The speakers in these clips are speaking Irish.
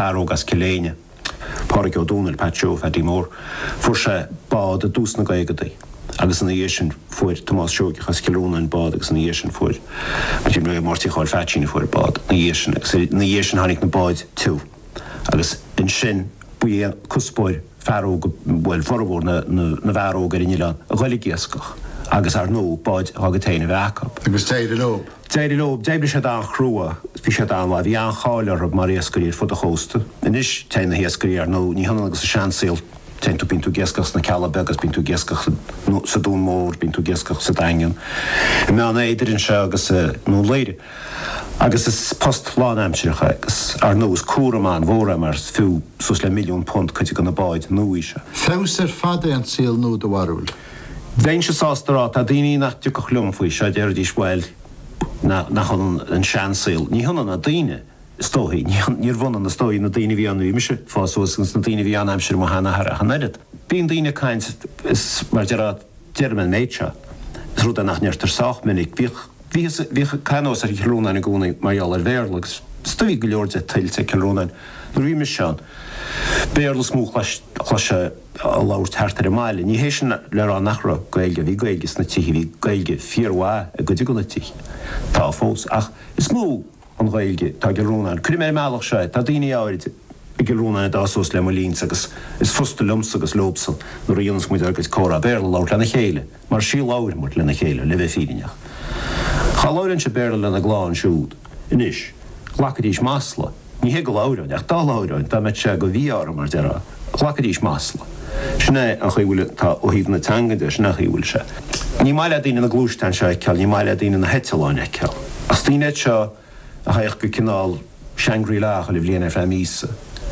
fearógas ciléine. Páric ó dúnal Patsio a dí mór, fuair sé bád a dúsna gaigadaí. Agus an éisian fuair Tomás Seoga chas cilúna an bád agus an éisian fuair. Mas nu mórtí cháil fetína fuair bád. Na éisian hánig na báid tú. Agus in sin buí cuspóir fearóga bhfuil forhór na bhearóga in Ilan a ghaile giascach. Agus ar nó báid agatéine bheacab. Agus téidir lob. Téidir lob, déibli sé dá chrúa, bhí sé dá bhí an cháilear mar éascaríir fud a chósta. Inis téine héascaríar nó ní hanna agus a seansail tentu bín tú giascach na Calab agus bín tú giascach sa dún mór, bín tú giascach sa daingan. I meán éidirinn se agus nó léire. Agus is post lá amsiricha agus ar nó is cuaramán mhóra mar fiú sus le £1 milliún chuide gan na báid nuí se. Fés fada an síl nó do warúil. Bhéin se sástará a daoine nach tú go chlumm faoi se déir dí sbáil nach an seansail. Ní hanna na daoine stóí, níor bhna na stóí na daoine bhí anú imise fáúsgans na daoine bhí an amsir mo hana ar a hanairid. Bíon daoine caint is mar dearman méidse. Rúda nach neirtar sách minic bhí canós ar cilúna na gúna marall ar bhéirlagus. Stoí go leor de tiltte cilúnain. Rúí me seán. Béirlas mú chluise a láir tartar máile. Ní hééis sin le an nachra gailge bhí gailgus na tíí bhí gailge fíorhá a go dtí tí. Tá fós ach is mú an gailge tá gilrúnain. Cuir mé meach se tá daoine áid i gilrúnain dásós le molín agus is fusta lumsa agus lóbsan nó íons muid agus córa béirla láir lena chéile, mar sí láir mút lena chéile le bheith fíineach. Cha láirann se béirla lena gláán siúd. Inis, ghlacadís masla. Ní hé go láirann, ach dá láirann tá meid se go bhí ára mar dearrá. Ghlacadís masla. Sinné a chuhfuil tá ó híomh na tangada sinna chuhfuil se. Ní maiile daoine na glúistein se ceall, ní maiile daoine na heteáin ceall. As tíine seo a haich go cinál Shangri-La a le bhléana ar mísa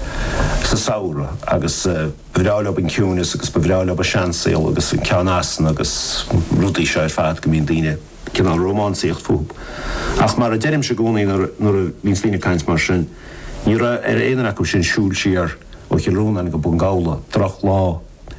sa saora agus bhrála an ciúnas agus bhrála a seansail agus an ceannasan agus rutaí se ar fad go mín daoine cinál románsíocht fúb. Ach mar a deirim se gúnaí nuair a bhín slína caint mar sin, ní ra ar éanaar acu sin siúil siar ó chilúnain go bungála, droch lá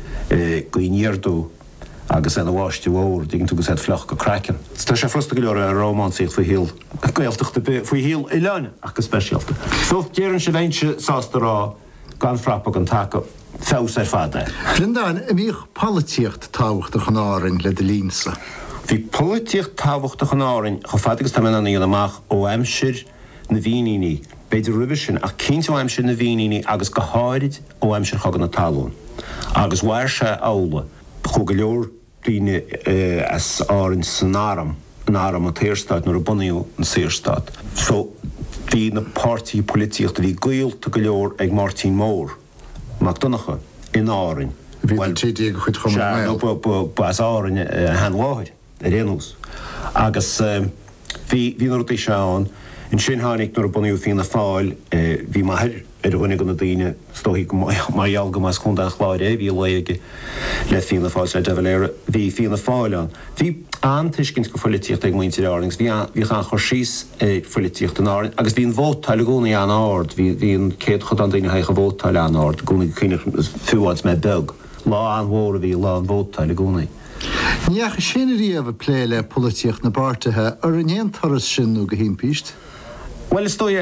go níardú agus an bháiste bhór, dín tú go sé flach go crackan. Tá sé frosta go leor ar románsíocht faoi híal gailteachta faoi híal i leine agus speisialta. So déirann se bhaintse sástarrá gan frappa an take fés ar fada. Lindáin, míoch politíocht táhacht a chanárin le de línsa. Bhí politíocht táhacht a chanárin chu fadagus tá mena íon amach ó aimsir na bhíoní, beidir rubh sin ach cinnte aimsir na bhíoní agus go háirid ó aimsir chugan na talún. Agus bhair se ála chu go leor daoine as árann san áram a Tíorstad nuair a bunaíú an Saorstad. So bhí na pártaí politíochta bhí gaolta go leor ag Martin Mór, Macdonacha in árann. Bhí tíí go chuid chum as árann hen láthir a réanús. Agus bhí nuair a seán in sin tháinig nuair a bunaíú hí na fáil bhí maithir ar bhainnig go na daoine stóí go maiall go más chunda chláir bhí léige le fína fáil le dehaléire bhí fína fáileán. Bhí antuiscint go foilíocht ag muintir áirings, bhí an chur síos foilíocht an áirings, agus bhí an bhótáil gúnaí an áard, bhí an céad chud an daoine haich a bhótáil an áard, gúnaí chuine fiúáid me beg. Lá an mhór a bhí lá an bhótáil gúnaí. Níach sinna riamh plé le politíocht na bartathe ar an éontaras sin nó go hímpíist? Well, stoi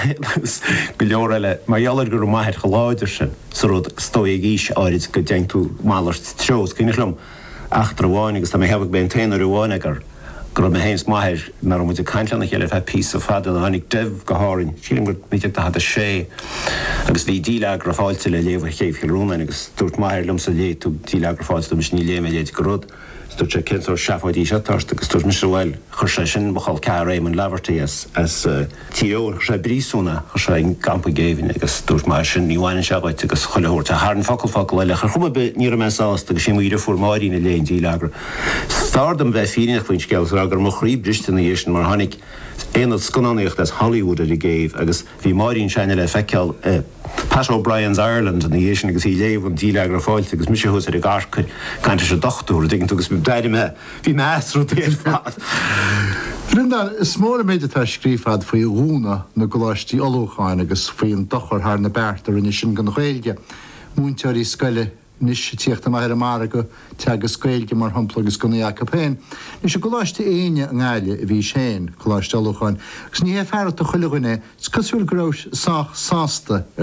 go leor eile mar dheallar gur maithir go láidir sin sa rud stoi ag ís áirid go deang tú málacht treos cíine lom achtar bháin agus tá mé hebh ben téanú bháin gur me héins maithir nar muid a caiintleanna chéile bheith pí a fada na hanig debh go háirn sílim gur míteach a sé agus bhí díleagra fáilte le léomh chéimh chilrúnain agus dúirt maithir lom sa lé tú díleagra fáilte mis ní léime léad go rud. Stúir sé cinú seaáidí se tarsta agus túir mis bhfuil chur sé sin bchail cear éim an lehartaí as tíó sé brísúna chu sé campa géhín agus dúirt mar sin níhhaine seáid agus choileúirt a hána focail eile chu chuma ní meáasta agus sin muidir formáí na léon díleagra. Stardam bheith fíine chuin scéil agur mo chríb bristeanna dhééis mar tháinig éad sconaíocht as Hollywood a géh agus bhí máirín seinine le feiceal Pat O'Brien's Ireland an dhééis agus í léomh an díleagra fáilte agus mis hús ar a gácha caiinte sé dochtúr ding agus beidir me bhí measrú éon fad. Lindáin, is mór méid atá scrífad faoi rúna na goláistí olúcháin agus faoi an dochar thar na beartar in sin gan chhéilge. Múntearí scoile nis tíocht am ar go teagas scoilge mar hampla agus gona Jacob Hain. Nis sé goláiste aine an gáile a bhí sé goláiste olúcháin. Gus ní fearrat a chuileghine, cosúil grós sásta